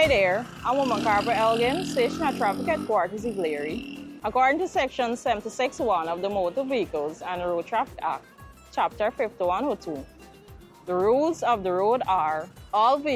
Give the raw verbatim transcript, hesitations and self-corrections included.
Hi there, I'm Woman Carver Elgin, Station at Traffic Headquarters, Ivleary. According to Section seventy-six point one of the Motor Vehicles and Road Traffic Act, Chapter fifty-one oh two, the rules of the road are all vehicles